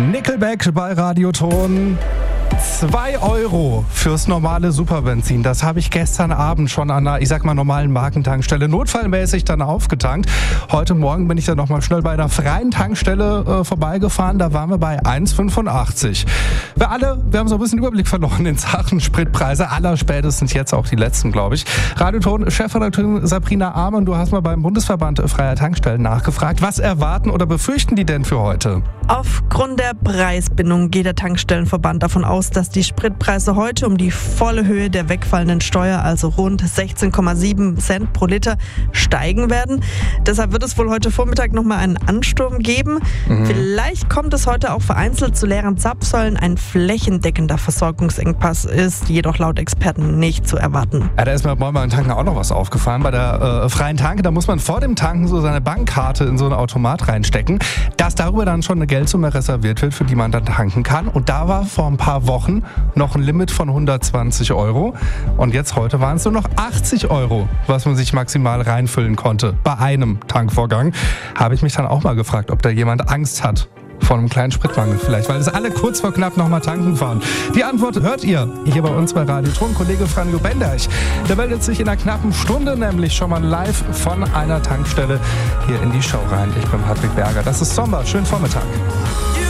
Nickelback bei Radioton. 2 € fürs normale Superbenzin. Das habe ich gestern Abend schon an einer, ich sag mal, normalen Markentankstelle notfallmäßig dann aufgetankt. Heute Morgen bin ich dann nochmal schnell bei einer freien Tankstelle vorbeigefahren. Da waren wir bei 1,85. Wir haben so ein bisschen Überblick verloren in Sachen Spritpreise. Allerspätestens jetzt auch die letzten, glaube ich. Radioton-Chefredakteurin Sabrina Amann, du hast mal beim Bundesverband Freier Tankstellen nachgefragt. Was erwarten oder befürchten die denn für heute? Aufgrund der Preisbindung geht der Tankstellenverband davon aus, dass die Spritpreise heute um die volle Höhe der wegfallenden Steuer, also rund 16,7 Cent pro Liter, steigen werden. Deshalb wird es wohl heute Vormittag nochmal einen Ansturm geben. Vielleicht kommt es heute auch vereinzelt zu leeren Zapfsäulen. Ein flächendeckender Versorgungsengpass ist jedoch laut Experten nicht zu erwarten. Ja, da ist mir beim Tanken auch noch was aufgefallen. Bei der freien Tanke, da muss man vor dem Tanken so seine Bankkarte in so einen Automat reinstecken, dass darüber dann schon eine Geldsumme reserviert wird, für die man dann tanken kann. Und da war vor ein paar Wochen noch ein Limit von 120 €. Und jetzt heute waren es nur noch 80 €, was man sich maximal reinfüllen konnte bei einem Tankvorgang. Habe ich mich dann auch mal gefragt, ob da jemand Angst hat vor einem kleinen Spritmangel vielleicht, weil es alle kurz vor knapp nochmal tanken fahren. Die Antwort hört ihr hier bei uns bei Radioton. Kollege Franjo Benderch, der meldet sich in einer knappen Stunde nämlich schon mal live von einer Tankstelle hier in die Show rein. Ich bin Patrick Berger. Das ist Zomba. Schönen Vormittag.